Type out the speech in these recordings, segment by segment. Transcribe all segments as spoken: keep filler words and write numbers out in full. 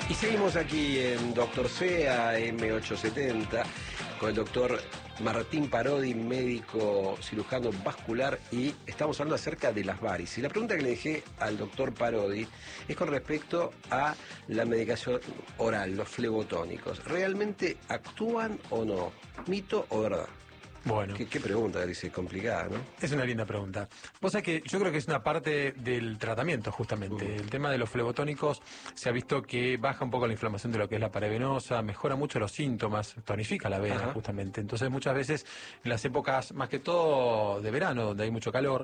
Y seguimos aquí en Doctor C, A M ochocientos setenta, con el doctor Martín Parodi, médico cirujano vascular, y estamos hablando acerca de las varices. Y la pregunta que le dejé al doctor Parodi es con respecto a la medicación oral, los flebotónicos. ¿Realmente actúan o no? ¿Mito o verdad? Bueno. ¿Qué, qué pregunta? Dice, complicada, ¿no? Es una linda pregunta. Vos sabés que yo creo que es una parte del tratamiento, justamente. Uh. El tema de los flebotónicos se ha visto que baja un poco la inflamación de lo que es la pared venosa, mejora mucho los síntomas, tonifica la vena, Ajá. justamente. Entonces, muchas veces, en las épocas, más que todo de verano, donde hay mucho calor,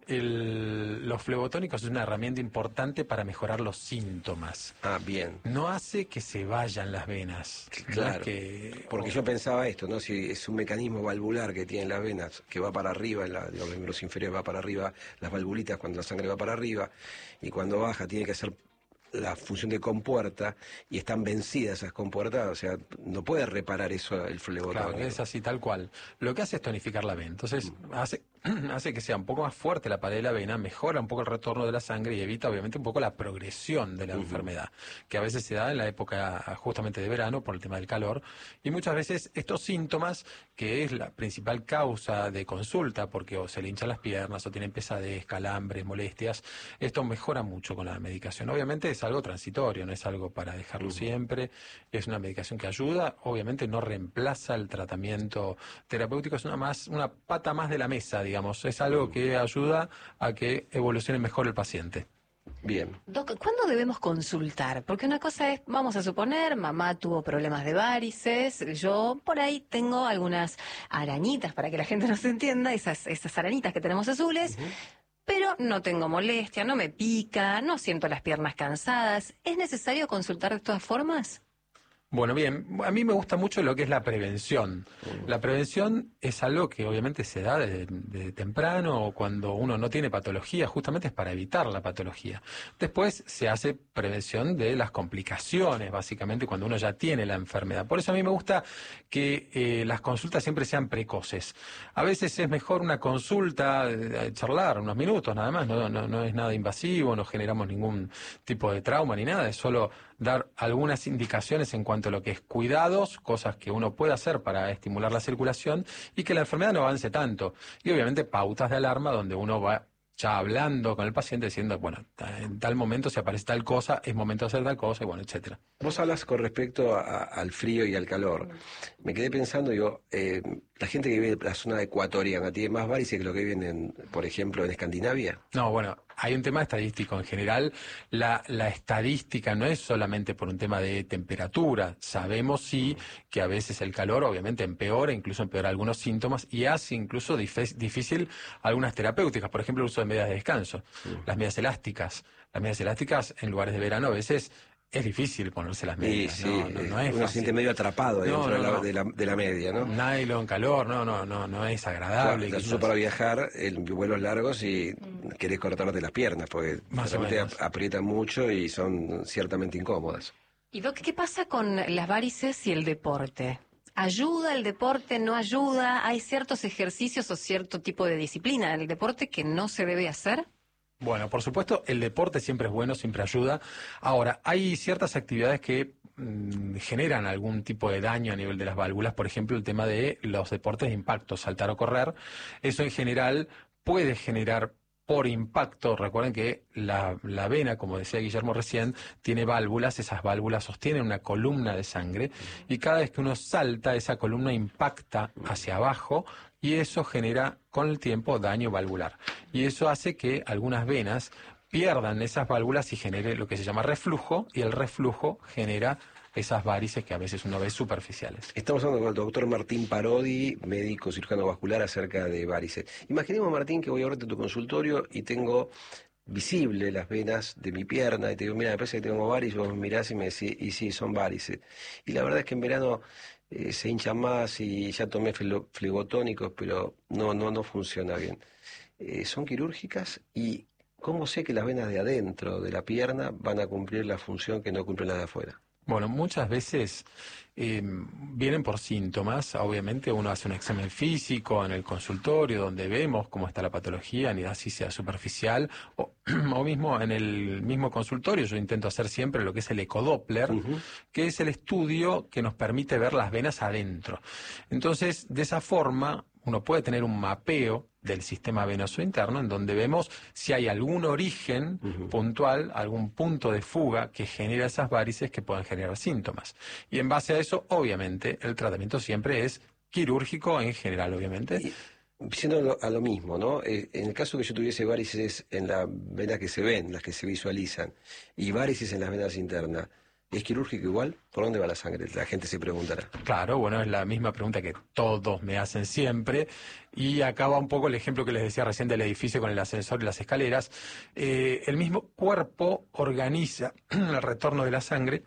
el, los flebotónicos es una herramienta importante para mejorar los síntomas. Ah, bien. No hace que se vayan las venas. Claro, no es que, porque o... yo pensaba esto, ¿no? Si es un mecanismo valvular que tienen las venas, que va para arriba, en la, digamos, los miembros inferiores va para arriba, las valvulitas cuando la sangre va para arriba, y cuando baja tiene que hacer la función de compuerta, y están vencidas esas compuertas, o sea, no puede reparar eso el flebotónico. Claro, es así, tal cual. Lo que hace es tonificar la vena, entonces mm. hace, hace que sea un poco más fuerte la pared de la vena, mejora un poco el retorno de la sangre y evita obviamente un poco la progresión de la uh-huh. enfermedad, que a veces se da en la época justamente de verano por el tema del calor, y muchas veces estos síntomas, que es la principal causa de consulta, porque o se le hinchan las piernas o tienen pesadez, calambres, molestias, esto mejora mucho con la medicación. Obviamente es algo transitorio, no es algo para dejarlo uh-huh. siempre, es una medicación que ayuda, obviamente no reemplaza el tratamiento terapéutico, es una más una pata más de la mesa, digamos, es algo que ayuda a que evolucione mejor el paciente. Bien. Doc, ¿cuándo debemos consultar? Porque una cosa es, vamos a suponer, mamá tuvo problemas de varices, yo por ahí tengo algunas arañitas, para que la gente nos entienda, esas, esas arañitas que tenemos azules, uh-huh. pero no tengo molestia, no me pica, no siento las piernas cansadas. ¿Es necesario consultar de todas formas? Bueno, bien, a mí me gusta mucho lo que es la prevención. La prevención es algo que obviamente se da desde, desde temprano, o cuando uno no tiene patología, justamente es para evitar la patología. Después se hace prevención de las complicaciones, básicamente, cuando uno ya tiene la enfermedad. Por eso a mí me gusta que eh, las consultas siempre sean precoces. A veces es mejor una consulta, eh, charlar unos minutos nada más, no, no, no es nada invasivo, no generamos ningún tipo de trauma ni nada, es solo dar algunas indicaciones en cuanto a lo que es cuidados, cosas que uno puede hacer para estimular la circulación y que la enfermedad no avance tanto. Y obviamente pautas de alarma donde uno va ya hablando con el paciente diciendo, bueno, en tal momento si aparece tal cosa, es momento de hacer tal cosa, y bueno, etcétera. Vos hablas con respecto a, al frío y al calor. Me quedé pensando, digo, eh, la gente que vive en la zona ecuatoriana, ¿tiene más varices que lo que viven, en, por ejemplo, en Escandinavia? No, bueno, hay un tema estadístico. En general, la, la estadística no es solamente por un tema de temperatura. Sabemos sí que a veces el calor obviamente empeora, incluso empeora algunos síntomas y hace incluso dif- difícil algunas terapéuticas. Por ejemplo, el uso de medias de descanso, sí. las medias elásticas. Las medias elásticas en lugares de verano a veces es difícil ponerse las medias. Sí, no, sí, no, no es uno fácil. se siente medio atrapado dentro no, no, de, la, no. de, la, de la media, ¿no? Nylon, calor, no, no, no, no es agradable. Claro, uso para viajar en vuelos largos y mm. querés cortarte las piernas porque realmente aprietan mucho y son ciertamente incómodas. Y Doc, ¿qué pasa con las varices y el deporte? ¿Ayuda el deporte? ¿No ayuda? ¿Hay ciertos ejercicios o cierto tipo de disciplina en el deporte que no se debe hacer? Bueno, por supuesto, el deporte siempre es bueno, siempre ayuda. Ahora, hay ciertas actividades que mmm, generan algún tipo de daño a nivel de las válvulas. Por ejemplo, el tema de los deportes de impacto, saltar o correr. Eso en general puede generar por impacto. Recuerden que la, la vena, como decía Guillermo recién, tiene válvulas. Esas válvulas sostienen una columna de sangre y cada vez que uno salta, esa columna impacta hacia abajo y eso genera con el tiempo daño valvular. Y eso hace que algunas venas pierdan esas válvulas y genere lo que se llama reflujo, y el reflujo genera esas varices que a veces uno ve superficiales. Estamos hablando con el doctor Martín Parodi, médico cirujano vascular, acerca de varices. Imaginemos, Martín, que voy a verte a tu consultorio y tengo visible las venas de mi pierna y te digo, mira, me parece que tengo varices, vos me mirás y me decís, y sí, son varices. Y la verdad es que en verano eh, se hinchan más y ya tomé flebotónicos, pero no, no, no funciona bien. Eh, ¿Son quirúrgicas? ¿Y cómo sé que las venas de adentro de la pierna van a cumplir la función que no cumplen las de afuera? Bueno, muchas veces eh, vienen por síntomas. Obviamente uno hace un examen físico en el consultorio donde vemos cómo está la patología, ni así sea superficial, o, o mismo en el mismo consultorio yo intento hacer siempre lo que es el ecodoppler, uh-huh. que es el estudio que nos permite ver las venas adentro. Entonces, de esa forma, uno puede tener un mapeo del sistema venoso interno en donde vemos si hay algún origen uh-huh. puntual, algún punto de fuga que genera esas varices que puedan generar síntomas. Y en base a eso, obviamente, el tratamiento siempre es quirúrgico en general, obviamente. Y, siendo a lo mismo, ¿no? Eh, en el caso que yo tuviese varices en las venas que se ven, las que se visualizan, y varices en las venas internas, ¿es quirúrgico igual? ¿Por dónde va la sangre? La gente se preguntará. Claro, bueno, es la misma pregunta que todos me hacen siempre. Y acá va un poco el ejemplo que les decía recién del edificio con el ascensor y las escaleras. Eh, el mismo cuerpo organiza el retorno de la sangre.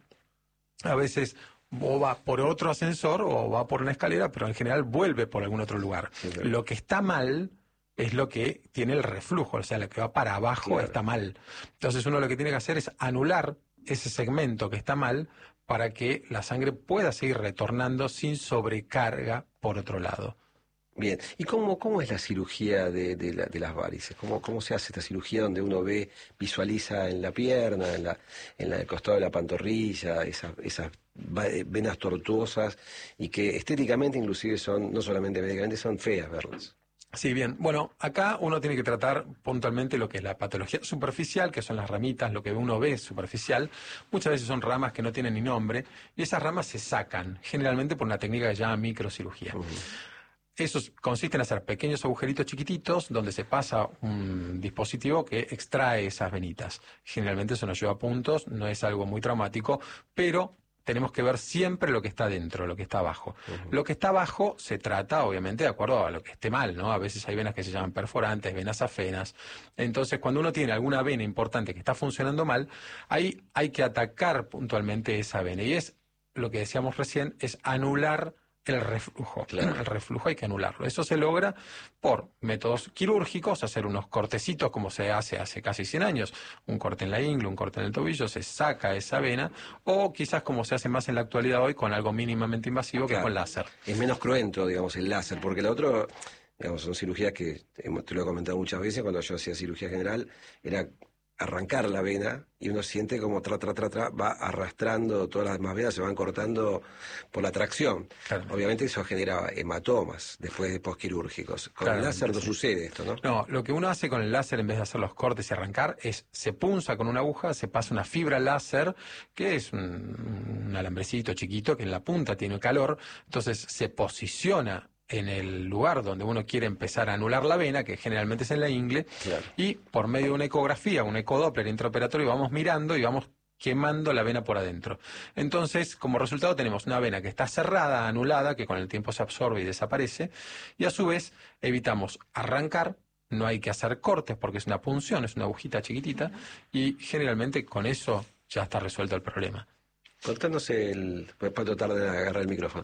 A veces o va por otro ascensor o va por una escalera, pero en general vuelve por algún otro lugar. Sí, claro. Lo que está mal es lo que tiene el reflujo, o sea, lo que va para abajo claro. está mal. Entonces uno lo que tiene que hacer es anular ese segmento que está mal para que la sangre pueda seguir retornando sin sobrecarga por otro lado. Bien, ¿y cómo, cómo es la cirugía de, de, la, de las varices? ¿Cómo, ¿Cómo se hace esta cirugía donde uno ve, visualiza en la pierna, en, la, en la, el costado de la pantorrilla, esas, esas venas tortuosas y que estéticamente inclusive son, no solamente médicamente, son feas verlas? Sí, bien. Bueno, acá uno tiene que tratar puntualmente lo que es la patología superficial, que son las ramitas, lo que uno ve superficial. Muchas veces son ramas que no tienen ni nombre, y esas ramas se sacan, generalmente por una técnica que se llama microcirugía. Uh-huh. Eso consiste en hacer pequeños agujeritos chiquititos donde se pasa un dispositivo que extrae esas venitas. Generalmente eso nos lleva a puntos, no es algo muy traumático, pero tenemos que ver siempre lo que está dentro, lo que está abajo. Uh-huh. Lo que está abajo se trata, obviamente, de acuerdo a lo que esté mal, ¿no? A veces hay venas que se llaman perforantes, venas afenas. Entonces, cuando uno tiene alguna vena importante que está funcionando mal, ahí hay que atacar puntualmente esa vena. Y es, lo que decíamos recién, es anular el reflujo. Claro. El reflujo hay que anularlo. Eso se logra por métodos quirúrgicos, hacer unos cortecitos como se hace hace casi cien años, un corte en la ingle, un corte en el tobillo, se saca esa vena, o quizás como se hace más en la actualidad hoy, con algo mínimamente invasivo, claro, que con láser. Es menos cruento, digamos, el láser, porque la otra, digamos, son cirugías que, te lo he comentado muchas veces, cuando yo hacía cirugía general, era arrancar la vena y uno siente como tra, tra, tra, tra, va arrastrando, todas las demás venas se van cortando por la tracción. Claro. Obviamente eso genera hematomas después de posquirúrgicos. Con claro, el láser no sí. sucede esto, ¿no? No, lo que uno hace con el láser en vez de hacer los cortes y arrancar es, se punza con una aguja, se pasa una fibra láser, que es un, un alambrecito chiquito que en la punta tiene calor, entonces se posiciona en el lugar donde uno quiere empezar a anular la vena, que generalmente es en la ingle, claro, y por medio de una ecografía, un ecodoppler intraoperatorio, vamos mirando y vamos quemando la vena por adentro. Entonces, como resultado tenemos una vena que está cerrada, anulada, que con el tiempo se absorbe y desaparece, y a su vez evitamos arrancar, no hay que hacer cortes porque es una punción, es una agujita chiquitita, y generalmente con eso ya está resuelto el problema. Contanos el... Pues Pato tarda en agarrar el micrófono.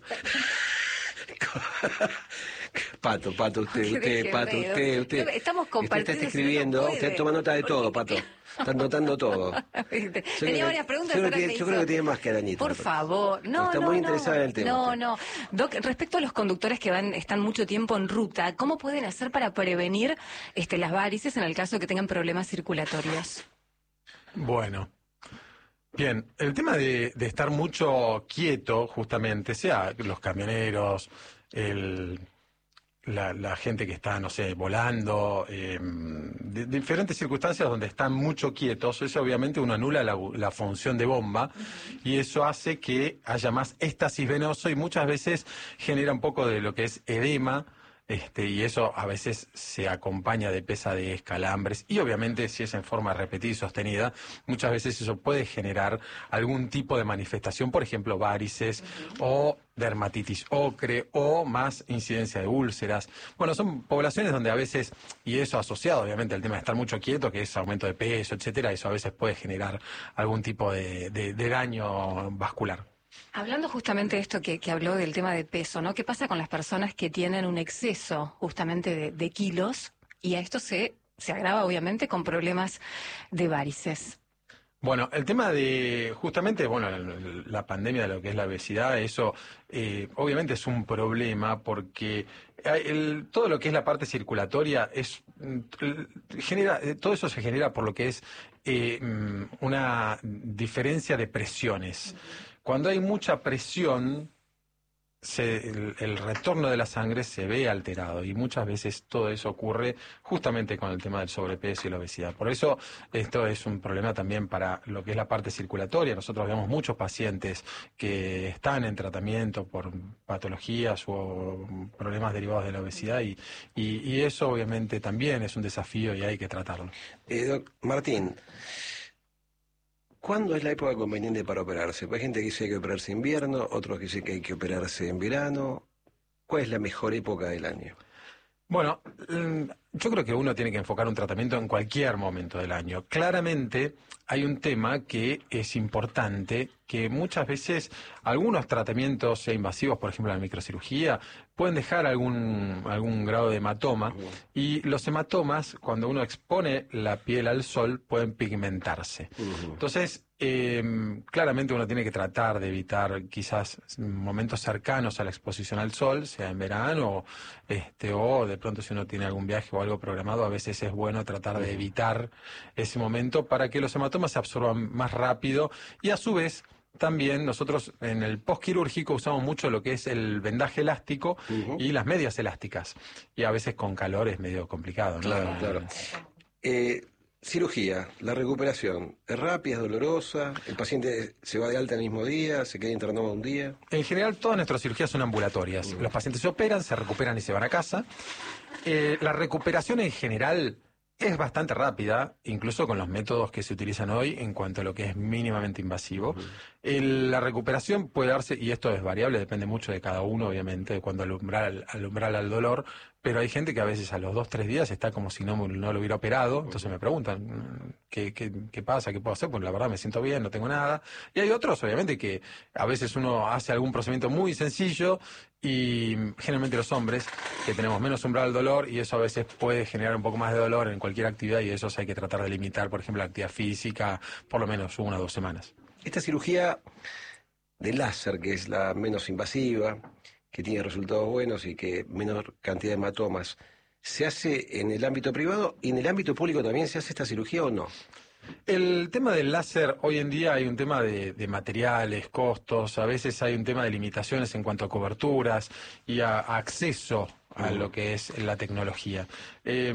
Pato, Pato, usted, usted, Pato, usted, usted. Estamos compartiendo. Usted está escribiendo, no usted toma nota de todo, Pato. Está anotando todo. Tenía varias preguntas. Yo, que, yo creo que tiene más que arañita. Por favor, no, está no, muy no, interesada en el tema. No, no. Doc, respecto a los conductores que van, están mucho tiempo en ruta, ¿cómo pueden hacer para prevenir este, las varices en el caso de que tengan problemas circulatorios? Bueno. Bien, el tema de, de estar mucho quieto, justamente, sea los camioneros, el, la, la gente que está, no sé, volando, eh, de, de diferentes circunstancias donde están mucho quietos, eso obviamente uno anula la, la función de bomba y eso hace que haya más éstasis venoso y muchas veces genera un poco de lo que es edema. Este, y eso a veces se acompaña de pesadez, calambres, y obviamente si es en forma repetida y sostenida, muchas veces eso puede generar algún tipo de manifestación, por ejemplo, varices uh-huh. o dermatitis ocre o más incidencia de úlceras. Bueno, son poblaciones donde a veces, y eso asociado obviamente al tema de estar mucho quieto, que es aumento de peso, etcétera, eso a veces puede generar algún tipo de, de, de daño vascular. Hablando justamente de esto que, que habló del tema de peso, ¿no? ¿Qué pasa con las personas que tienen un exceso justamente de, de kilos? Y a esto se, se agrava obviamente con problemas de varices. Bueno, el tema de, justamente, bueno, la pandemia de lo que es la obesidad, eso eh, obviamente es un problema porque el, todo lo que es la parte circulatoria es genera, todo eso se genera por lo que es eh, una diferencia de presiones. Cuando hay mucha presión, Se, el, el retorno de la sangre se ve alterado y muchas veces todo eso ocurre justamente con el tema del sobrepeso y la obesidad. Por eso esto es un problema también para lo que es la parte circulatoria. Nosotros vemos muchos pacientes que están en tratamiento por patologías o problemas derivados de la obesidad y, y, y eso obviamente también es un desafío y hay que tratarlo. Eh, doc, Martín, ¿cuándo es la época conveniente para operarse? Hay gente que dice que hay que operarse en invierno, otros que dicen que hay que operarse en verano. ¿Cuál es la mejor época del año? Bueno, yo creo que uno tiene que enfocar un tratamiento en cualquier momento del año. Claramente hay un tema que es importante, que muchas veces algunos tratamientos invasivos, por ejemplo la microcirugía, pueden dejar algún, algún grado de hematoma y los hematomas, cuando uno expone la piel al sol, pueden pigmentarse. Uh-huh. Entonces, eh, claramente uno tiene que tratar de evitar quizás momentos cercanos a la exposición al sol, sea en verano este, o de pronto si uno tiene algún viaje o algo programado, a veces es bueno tratar de evitar ese momento para que los hematomas se absorban más rápido y a su vez también nosotros en el postquirúrgico usamos mucho lo que es el vendaje elástico uh-huh. y las medias elásticas y a veces con calor es medio complicado, ¿no? Claro, claro. Eh, cirugía, la recuperación, ¿es rápida, es dolorosa? ¿El paciente se va de alta el mismo día, se queda internado un día? En general todas nuestras cirugías son ambulatorias. Uh-huh. Los pacientes se operan, se recuperan y se van a casa. Eh, la recuperación en general es bastante rápida, incluso con los métodos que se utilizan hoy en cuanto a lo que es mínimamente invasivo. Uh-huh. El, la recuperación puede darse, y esto es variable, depende mucho de cada uno, obviamente, de cuando alumbrar al umbral al dolor, pero hay gente que a veces a los dos, tres días está como si no, no lo hubiera operado, entonces me preguntan, ¿qué, qué, qué pasa? ¿Qué puedo hacer? Pues la verdad me siento bien, no tengo nada. Y hay otros, obviamente, que a veces uno hace algún procedimiento muy sencillo y generalmente los hombres que tenemos menos umbral al dolor y eso a veces puede generar un poco más de dolor en cualquier actividad y eso hay que tratar de limitar, por ejemplo, la actividad física por lo menos una o dos semanas. Esta cirugía de láser, que es la menos invasiva, que tiene resultados buenos y que menor cantidad de hematomas, ¿se hace en el ámbito privado y en el ámbito público también se hace esta cirugía o no? El tema del láser, hoy en día hay un tema de, de materiales, costos, a veces hay un tema de limitaciones en cuanto a coberturas y a, a acceso a lo que es la tecnología. Eh,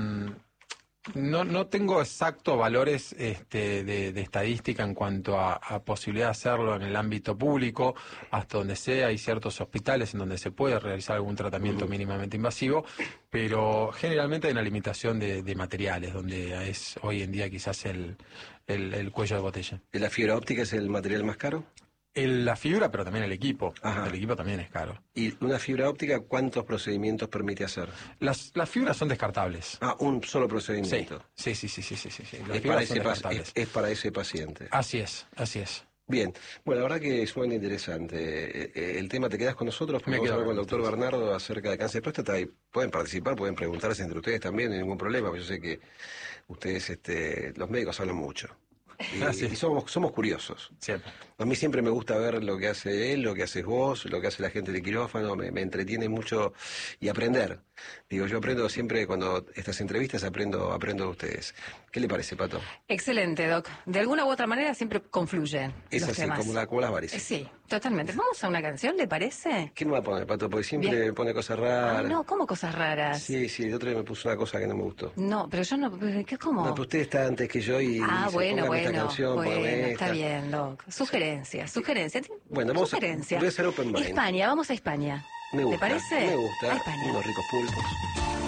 No, no tengo exactos valores este, de, de estadística en cuanto a, a posibilidad de hacerlo en el ámbito público, hasta donde sea, hay ciertos hospitales en donde se puede realizar algún tratamiento uh-huh. mínimamente invasivo, pero generalmente hay una limitación de, de materiales, donde es hoy en día quizás el, el, el cuello de botella. ¿La fibra óptica es el material más caro? El, la fibra, pero también el equipo. Ajá. El equipo también es caro. ¿Y una fibra óptica cuántos procedimientos permite hacer? Las, las fibras son descartables. Ah, un solo procedimiento. Sí, sí, sí, sí, sí, sí, sí. Las es, para ese es, es para ese paciente. Así es, así es. Bien, bueno, la verdad que es muy interesante. El tema, ¿te quedas con nosotros? Me Vamos a hablar con el doctor ustedes. Bernardo acerca de cáncer de próstata y pueden participar, pueden preguntarse entre ustedes también, no hay ningún problema, porque yo sé que ustedes, este, los médicos hablan mucho. Y, ah, sí. y somos, somos curiosos. Siempre. A mí siempre me gusta ver lo que hace él, lo que haces vos, lo que hace la gente del quirófano, me, me entretiene mucho y aprender. Digo, yo aprendo siempre cuando estas entrevistas aprendo, aprendo de ustedes. ¿Qué le parece, Pato? Excelente, Doc. De alguna u otra manera siempre confluyen Es los así, temas. como, la, como las varices. Sí, totalmente. ¿Vamos a una canción, le parece? ¿Qué me va a poner, Pato? Porque siempre Bien. me pone cosas raras. Ah, no, ¿cómo cosas raras? Sí, sí, el otro día me puso una cosa que no me gustó. No, pero yo no... ¿Qué, ¿Cómo? No, pero usted está antes que yo y ah, dice, bueno, póngame bueno, esta canción, bueno, póngame está esta. bien, Doc. Sugerencia, sugerencia. Bueno, vamos sugerencia. a, voy a hacer open mind. España, vamos a España. Me gusta, ¿Te parece? me gusta. A España. Unos ricos pulpos.